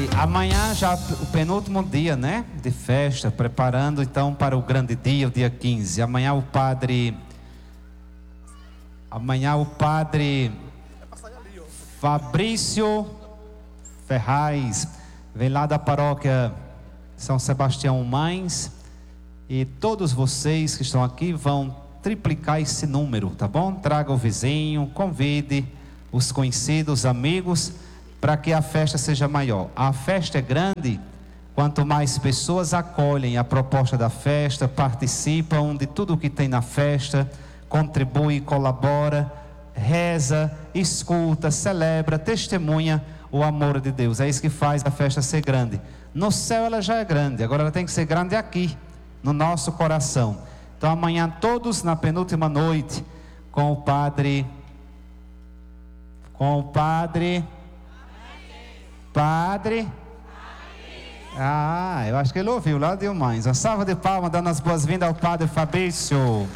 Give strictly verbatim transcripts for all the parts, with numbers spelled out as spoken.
E amanhã já o penúltimo dia, né, de festa, preparando então para o grande dia, o dia quinze. Amanhã o padre, amanhã o padre Fabrício Ferraz vem lá da paróquia São Sebastião Mães, e todos vocês que estão aqui vão triplicar esse número, tá bom? Traga o vizinho, convide os conhecidos, amigos, para que a festa seja maior. A festa é grande, quanto mais pessoas acolhem a proposta da festa, participam de tudo o que tem na festa, contribui, colabora, reza, escuta, celebra, testemunha o amor de Deus. É isso que faz a festa ser grande. No céu ela já é grande, agora ela tem que ser grande aqui, no nosso coração. Então amanhã todos na penúltima noite, com o padre, com o padre... Padre, ah, eu acho que ele ouviu lá de Mães. Uma salva de palmas, dando as boas-vindas ao Padre Fabrício.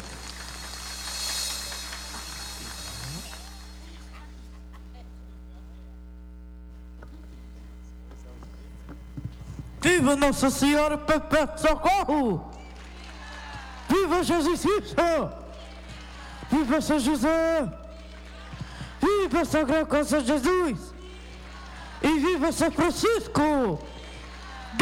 Viva Nossa Senhora Perpétuo Socorro! Viva Jesus Cristo! Viva São José! Viva São Grande São Jesus! E viva São Francisco! Gol!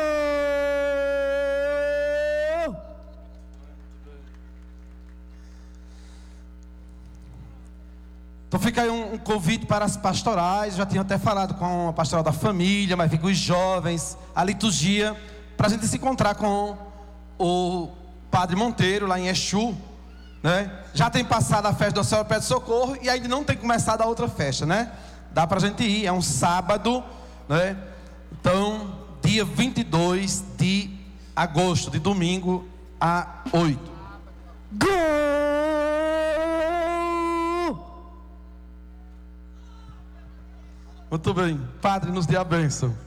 Então fica aí um, um convite para as pastorais. Já tinha até falado com a pastoral da família, mas fica os jovens, a liturgia, para a gente se encontrar com o Padre Monteiro lá em Exu, né? Já tem passado a festa do Senhor Pede Socorro e ainda não tem começado a outra festa, né? Dá pra gente ir, é um sábado, né? Então, dia vinte e dois de agosto, de domingo a oito. Gol! Muito bem, Padre, nos dê a bênção.